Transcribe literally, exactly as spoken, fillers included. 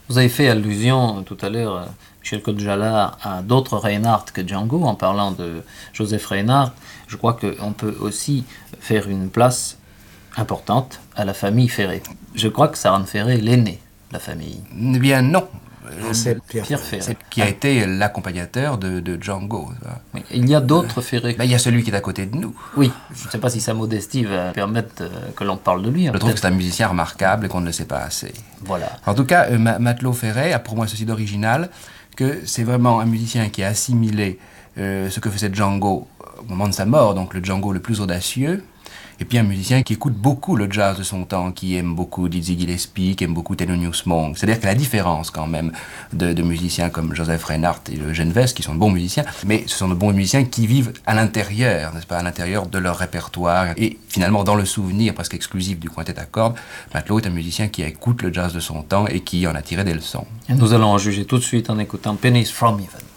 Vous avez fait allusion tout à l'heure, euh, Michel Kodjala, à d'autres Reinhardt que Django, en parlant de Joseph Reinhardt. Je crois qu'on peut aussi faire une place importante à la famille Ferré. Je crois que Saran Ferré est l'aîné de la famille. Eh bien non. Ah, c'est Pierre, Pierre Ferré. Ferré. Qui a été l'accompagnateur de, de Django. Oui. Il y a d'autres Ferré. Ben, il y a celui qui est à côté de nous. Oui, je ne sais pas si sa modestie va permettre euh, que l'on parle de lui. Je trouve que c'est un musicien remarquable et qu'on ne le sait pas assez. Voilà. En tout cas, euh, Matelot Ferré a pour moi ceci d'original, que c'est vraiment un musicien qui a assimilé euh, ce que faisait Django au moment de sa mort, donc le Django le plus audacieux, et puis un musicien qui écoute beaucoup le jazz de son temps, qui aime beaucoup Dizzy Gillespie, qui aime beaucoup Thelonious Monk. C'est-à-dire qu'il y a la différence quand même de, de musiciens comme Joseph Reinhardt et Eugène West, qui sont de bons musiciens, mais ce sont de bons musiciens qui vivent à l'intérieur, n'est-ce pas, à l'intérieur de leur répertoire, et finalement dans le souvenir presque exclusif du quintet à cordes. Matelot est un musicien qui écoute le jazz de son temps et qui en a tiré des leçons. Et nous allons en juger tout de suite en écoutant Pennies from Heaven.